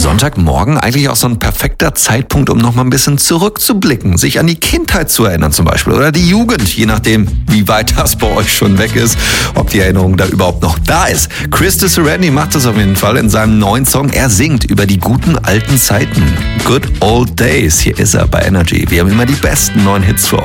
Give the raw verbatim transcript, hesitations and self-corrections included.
Sonntagmorgen eigentlich auch so ein perfekter Zeitpunkt, um noch mal ein bisschen zurückzublicken, sich an die Kindheit zu erinnern zum Beispiel oder die Jugend, je nachdem, wie weit das bei euch schon weg ist, ob die Erinnerung da überhaupt noch da ist. Chris Randy macht das auf jeden Fall in seinem neuen Song. Er singt über die guten alten Zeiten. Good Old Days. Hier ist er bei Energy. Wir haben immer die besten neuen Hits für euch.